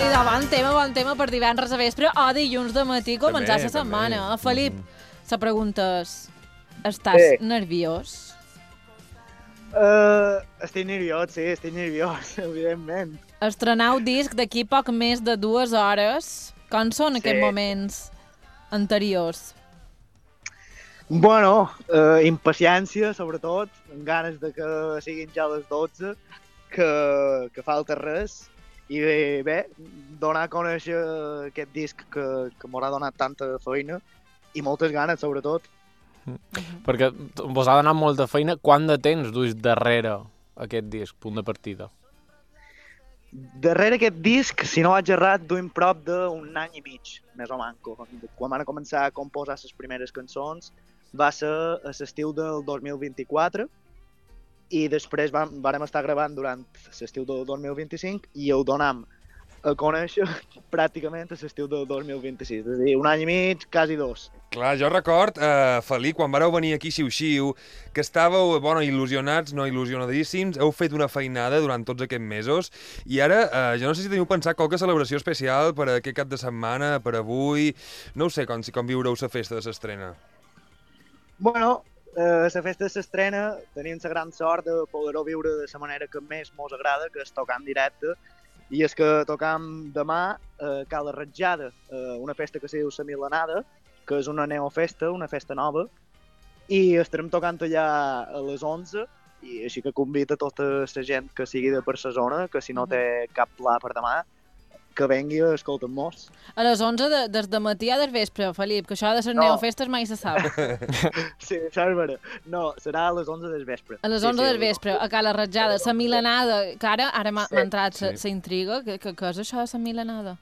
I de bon tema per divendres a vespre o dilluns de matí començar la setmana. Felip, la pregunta és, estàs nerviós? Estic nerviós, sí, estic nerviós, evidentment. Estrenau disc d'aquí poc més de 2 hores. Com són aquests moments anteriors? Bueno, impaciència, sobretot, amb ganes de que siguin ja les 12, que falta res, i bé, donar a conèixer aquest disc que m'haurà donat tanta feina, i moltes ganes, sobretot. Perquè vos ha donat molta feina. Quant de temps duis darrere aquest disc, punt de partida? Darrere aquest disc, si no vaig errat, duim prop d'un any i mig, més o manco. Quan van començar a composar les primeres cançons va ser a l'estiu del 2024 i després vàrem estar gravant durant l'estiu del 2025 i ho donam a conèixer pràcticament a l'estiu del 2026. És a dir, un any i mig, quasi 2. Clar, jo record, Felip, quan vareu venir aquí xiu-xiu, que estàveu, il·lusionats, no il·lusionadíssims, heu fet una feinada durant tots aquests mesos, i ara, jo no sé si teniu pensat qualque celebració especial per a aquest cap de setmana, per avui, no ho sé, com viureu la festa de l'estrena. Bueno, la festa de l'estrena tenim la gran sort de poder-ho viure de la manera que més mos agrada, que és tocar en directe, i és que tocam demà a Cala Ratjada, una festa que se diu La Milanada, que és una neofesta, una festa nova, i estarem tocant allà a les 11, i així que convida tota la gent que sigui de per la zona, que si no té cap pla per demà, que vengui a escoltar-nos. A les 11 des de matí a des vespre, Felip, que això de les neofestes mai se sap. Sí, això és vera. No, serà a les 11 del vespre. A les 11 del vespre, a Cala Ratjada, La Milanada, que ara m'ha entrat la intriga. Què és això de La Milanada?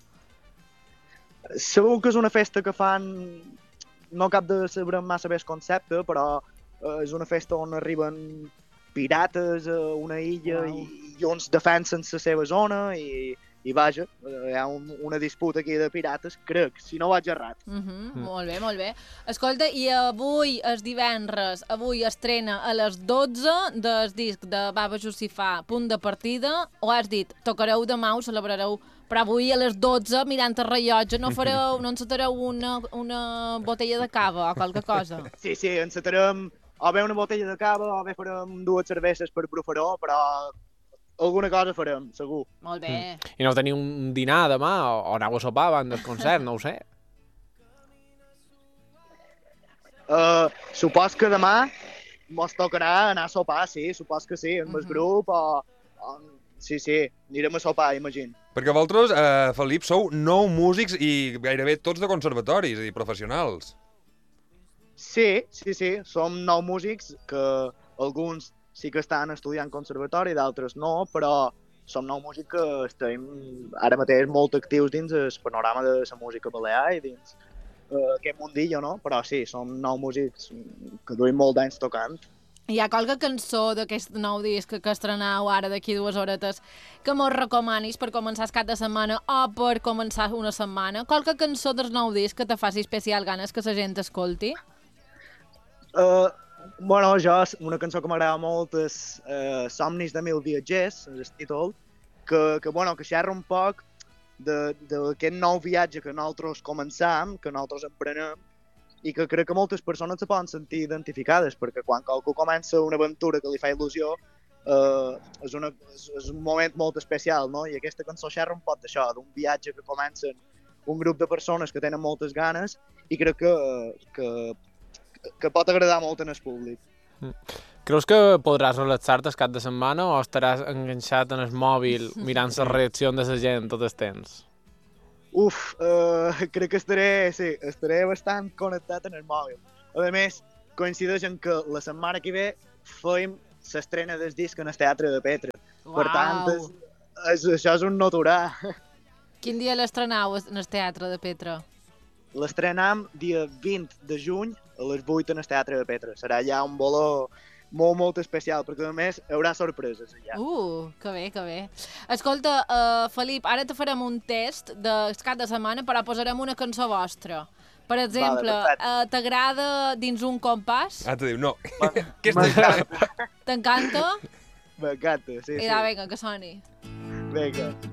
Segur que és una festa que fan... No cap de saber massa bé el concepte, però és una festa on arriben pirates a una illa i uns defensen la seva zona i vaja, hi ha una disputa aquí de pirates, crec, si no vaig errat. Molt bé, molt bé. Escolta, i avui, és divendres, avui estrena a les 12 del disc de Baba Jussifà, punt de partida, o has dit, tocareu demà, ho celebrareu, però avui a les 12, mirant el rellotge, no encetareu una botella de cava o qualque cosa? Sí, encetarem o bé una botella de cava o bé farem 2 cerveses per profaró, però alguna cosa farem, segur. Molt bé. I no teniu un dinar demà o aneu a sopar abans del concert, no ho sé. Supos que demà mos tocarà anar a sopar, sí, supos que sí, amb el grup Sí, anirem a sopar, imagino. Perquè vosaltres, Felip, sou 9 músics i gairebé tots de conservatori, és a dir, professionals. Sí, som 9 músics que alguns sí que estan estudiant conservatori, d'altres no, però som 9 músics que estem ara mateix molt actius dins el panorama de la música balear i dins aquest mundillo, no? Però sí, som 9 músics que duim molt d'anys tocant. Hi ha qualque cançó d'aquest nou disc que estrenau ara d'aquí 2 horetes que mos recomanis per començar el cap de setmana o per començar una setmana? Qualque cançó del nou disc que te faci especial ganes que la gent escolti? Bueno, una cançó que m'agrada molt és Somnis de mil viatgers, és el títol, que xerra un poc d'aquest nou viatge que nosaltres començam, que nosaltres emprenem, i que crec que moltes persones se poden sentir identificades, perquè quan qualcú comença una aventura que li fa il·lusió, és un moment molt especial, no? I aquesta cançó xerra un poc d'això, d'un viatge que comencen un grup de persones que tenen moltes ganes i crec que pot agradar molt en el públic. Creus que podràs relaxar-te el cap de setmana o estaràs enganxat en el mòbil mirant la reacció de la gent tot el temps? Crec que estaré bastant connectat en el mòbil. A més, coincideix en que la setmana que ve fem l'estrena del disc en el Teatre de Petra. Per tant, això és un noturà. Quin dia l'estrenau en el Teatre de Petra? L'estrenam dia 20 de juny a les 8 en el Teatre de Petra. Serà ja un boló molt, molt especial, perquè a més hi haurà sorpreses allà. Que bé, que bé. Escolta, Felip, ara te farem un test del cap de setmana, però posarem una cançó vostra. Per exemple, t'agrada dins un compàs? Te diu, no. M'encanta. T'encanta? M'encanta, sí. Vinga, que soni. Vinga.